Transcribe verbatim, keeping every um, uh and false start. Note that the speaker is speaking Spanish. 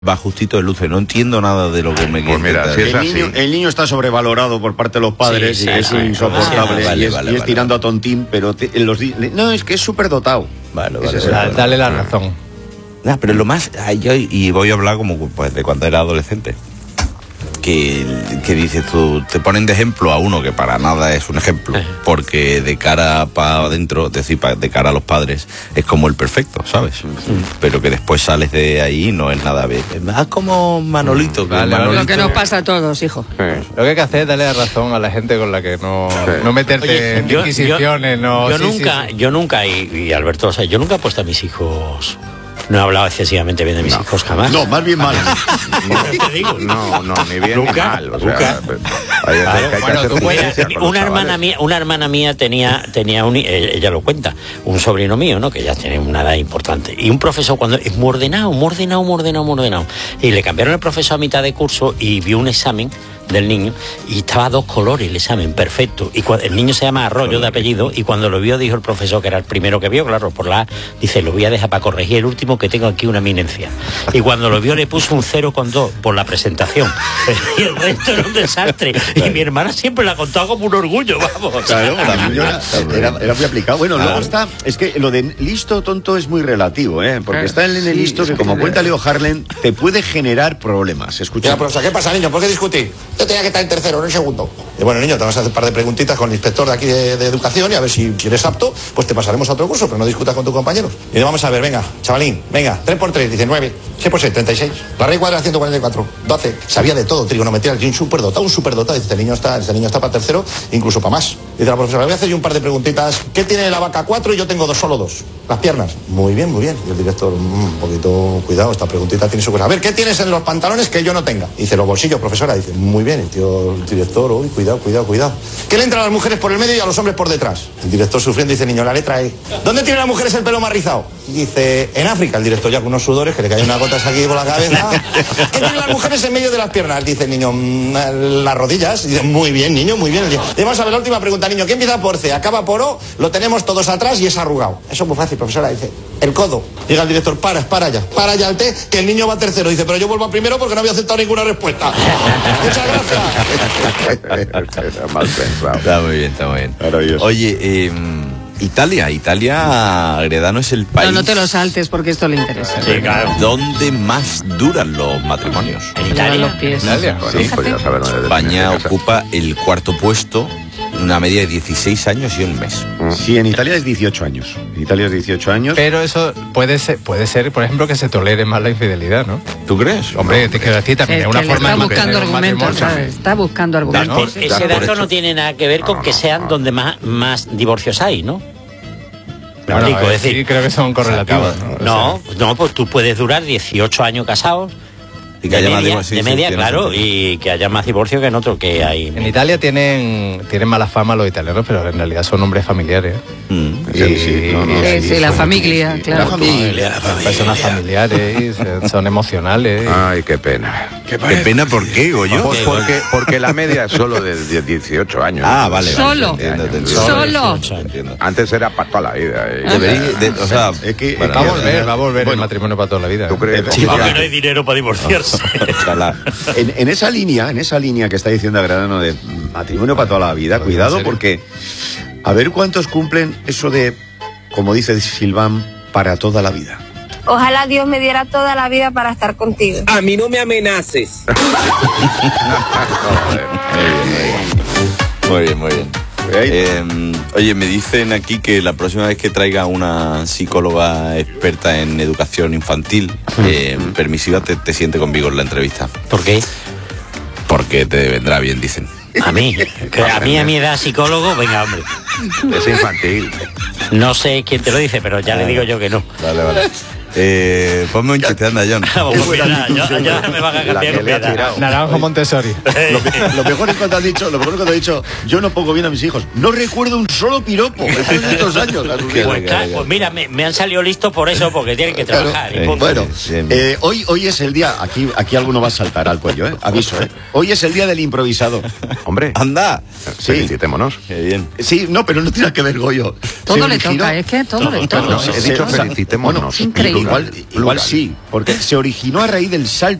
va justito de luces, no entiendo nada de lo que me pues mira, si es el, así. niño, el niño está sobrevalorado por parte de los padres, sí, sí, y es sí, insoportable, vale, y es, vale, y es vale, tirando vale. a tontín, pero te, los, no, es que es súper dotado. Vale, vale, es vale, Dale la vale. razón. Nah, pero lo más, yo, y voy a hablar como pues, de cuando era adolescente, que, que dices tú, te ponen de ejemplo a uno que para nada es un ejemplo, porque de cara para adentro, es decir, de cara a los padres, es como el perfecto, ¿sabes? Sí. Pero que después sales de ahí no es nada bien. Más como Manolito. Que vale, Manolito... Lo que nos pasa a todos, hijo. Sí. Lo que hay que hacer es darle la razón a la gente con la que no, sí. no meterte Oye, en yo, inquisiciones. Yo, no, yo sí, nunca, sí, sí. yo nunca, y, y Alberto, o sea, yo nunca he puesto a mis hijos... No he hablado excesivamente bien de mis no. hijos jamás. No, más bien mal. No, te digo. no, no, ni bien nunca, ni mal. O sea, nunca. Hay veces claro, que hay bueno, que hacer justicia con una los hermana chavales. mía, una hermana mía tenía, tenía un, ella lo cuenta, un sobrino mío, ¿no? Que ya tiene una edad importante. Y un profesor cuando es muy ordenado, muy ordenado, muy ordenado, muy ordenado. Y le cambiaron el profesor a mitad de curso y vio un examen del niño y estaba a dos colores el examen, perfecto. Y cuando, el niño se llama Arroyo de apellido y cuando lo vio dijo el profesor, que era el primero que vio, claro, por la A, dice, lo voy a dejar para corregir el último que tengo aquí una eminencia. Y cuando lo vio le puso un cero coma dos por la presentación. Y el resto era un desastre. Y mi hermana siempre la ha contado como un orgullo, vamos. Claro, también era, era, era muy aplicado. Bueno, luego está, es que lo de listo tonto es muy relativo, ¿eh? Porque está el nene listo que, como cuenta Leo Harlem, te puede generar problemas. Escucha. Mira, profesor, ¿qué pasa, niño? ¿Por qué discutir? Yo tenía que estar en tercero, no en segundo. Y bueno, niño, te vamos a hacer un par de preguntitas con el inspector de aquí de, de educación y a ver si eres apto, pues te pasaremos a otro curso, pero no discutas con tus compañeros. Y le vamos a ver, venga, chavalín, venga, tres por tres, dice nueve, seis por seis, treinta y seis. La raíz cuadrada, ciento cuarenta y cuatro, doce. Sabía de todo, trigonometría, un superdotado, un superdotado. Dice, este niño está, este niño está para tercero, incluso para más. Dice la profesora, le voy a hacer yo un par de preguntitas. ¿Qué tiene la vaca? Cuatro y yo tengo dos, solo dos. Las piernas. Muy bien, muy bien. Y el director, mmm, un poquito, cuidado, esta preguntita tiene su cosa. A ver, ¿qué tienes en los pantalones que yo no tenga? Dice, los bolsillos, profesora. Dice, muy bien. El tío, el director, uy, cuidado, cuidado, cuidado. ¿Qué le entra a las mujeres por el medio y a los hombres por detrás? El director sufriendo dice, niño, la letra E. ¿Dónde tienen las mujeres el pelo más rizado? Dice, en África. El director ya con unos sudores que le caen unas gotas aquí por la cabeza. ¿Qué tienen las mujeres en medio de las piernas? Dice el niño, mmm, las rodillas. Dice, muy bien, niño, muy bien. Y vamos a ver la última pregunta, niño. ¿Qué empieza por C? Acaba por O, lo tenemos todos atrás y es arrugado. Eso es muy fácil, profesora. Dice, el codo. Llega el director, para, para ya. Para ya el té, que el niño va tercero. Dice, pero yo vuelvo a primero porque no había aceptado ninguna respuesta. Muchas gracias. Mal pensado. Está muy bien, está muy bien. Maravilloso. Oye, eh, Italia, Italia, Gredano, es el país... No, no te lo saltes porque esto le interesa. Sí, claro. ¿Dónde más duran los matrimonios? En Italia. Los pies. Italia. Bueno, sí, pues ya saber dónde España ocupa el cuarto puesto, una media de dieciséis años y un mes. Sí, en Italia es dieciocho años. En Italia es dieciocho años. Pero eso puede ser, puede ser, por ejemplo, que se tolere más la infidelidad, ¿no? ¿Tú crees? Hombre, te quiero decir, también Es es una que le forma está de buscando mantener un argumentos, matrimonio. ¿sabes? Está buscando argumentos. Por- ese por dato hecho. no tiene nada que ver con que sean donde más, más divorcios hay, ¿no? Me Bueno, explico, eh, es decir, sí, creo que son correlativos. no, no, pues tú puedes durar dieciocho años casados. Y que de haya más media, divorcios, sí, de sí, media, tiene claro, sentido. y que haya más divorcio que en otro que hay. En Italia tienen, tienen mala fama los italianos, pero en realidad son hombres familiares. Mm. Sí, sí, no, no, Sí, sí, la son- familia, sí, claro. La familia. Personas familiares, eh, son emocionales. Ay, qué pena. Qué pena, ¿por qué, Goyo? Pues porque, porque la media es solo de, de dieciocho años. Ah, vale, vale. Solo. Entiendo, te entiendo. Solo. Te entiendo. Antes era para toda la vida. ¿eh? Debería- de- o sea, Es que- bueno, Va a volver, va a volver Bueno, el matrimonio para toda la vida. ¿Tú ¿eh? crees? Sí, Porque no hay dinero para divorciarse. ojalá. En, en esa línea, en esa línea que está diciendo Agradano de matrimonio para toda la vida, ¿En cuidado serio? porque a ver cuántos cumplen eso de, como dice Silván, para toda la vida. Ojalá Dios me diera toda la vida para estar contigo. A mí no me amenaces. Muy bien, muy bien. Ahí. Eh, oye, me dicen aquí que la próxima vez que traiga una psicóloga experta en educación infantil eh, permisiva te, te siente conmigo en la entrevista. ¿Por qué? Porque te vendrá bien, dicen. A mí, que a mí a mi edad psicólogo, venga, hombre. Es infantil. No sé quién te lo dice, pero ya le digo yo que no. Vale, vale. Eh, ponme un chiste, anda, John. Vamos, pues mira, yo, yo ahora me van a La cambiar que con le ha mi edad. tirado. Naranjo Montessori. Lo, lo mejor es cuando has dicho, lo mejor es cuando has dicho, yo no pongo bien a mis hijos. No recuerdo un solo piropo después de estos años. a sus hijos. Pues, claro, pues mira, me, me han salido listos por eso, porque tienen que Claro. trabajar. Eh, y punto. Bueno, Bien. eh, hoy, hoy es el día, aquí, aquí alguno va a saltar al cuello, ¿eh? Aviso, ¿eh? Hoy es el día del improvisado. Hombre, Anda. Sí. felicitémonos. Qué bien. Sí, no, pero no tiene que ver, Goyo. Todo Se le originó- toca, es que todo le toca. No, he dicho felicitémonos. Bueno, Increíble. igual, igual sí, porque se originó a raíz del salto